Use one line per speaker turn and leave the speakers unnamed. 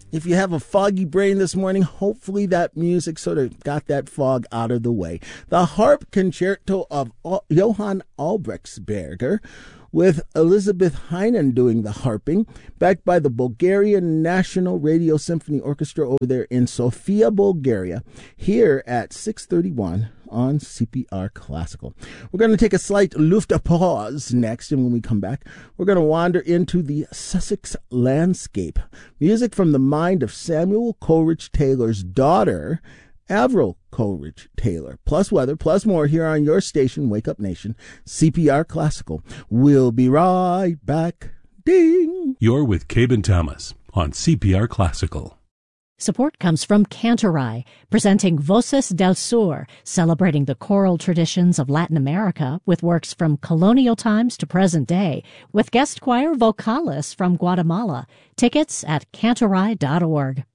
If you have a foggy brain this morning, hopefully that music sort of got that fog out of the way. The Harp Concerto of Johann Albrechtsberger, with Elizabeth Heinen doing the harping, backed by the Bulgarian National Radio Symphony Orchestra over there in Sofia, Bulgaria, here at 6:31 on CPR Classical. We're going to take a slight Luftpause next, and when we come back, we're going to wander into the Sussex landscape. Music from the mind of Samuel Coleridge Taylor's daughter, Avril Coleridge Taylor. Plus weather, plus more here on your station, Wake Up Nation, CPR Classical. We'll be right back. Ding!
You're with Cabin Thomas on CPR Classical.
Support comes from Cantorai, presenting Voces del Sur, celebrating the choral traditions of Latin America with works from colonial times to present day, with guest choir Vocalis from Guatemala. Tickets at cantorai.org.